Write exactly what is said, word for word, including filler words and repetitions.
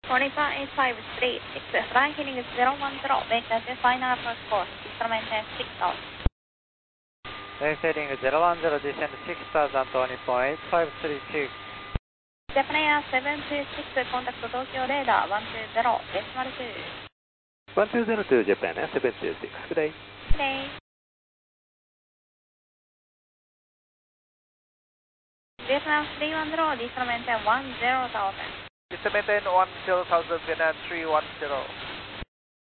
Twenty-five eight five three six, flying heading zero one zero, vector to final approach course, instrument six thousand. Base heading zero one zero, descend six thousand to Nippon eight five three two. Japan Air seven two six, contact Tokyo radar one two zero, decimal two. one two zero two, Japan Air seven two six, good day. Good day. Vietnam three one zero, decimal one zero thousand. Descend one zero thousand, Vietnam three one zero.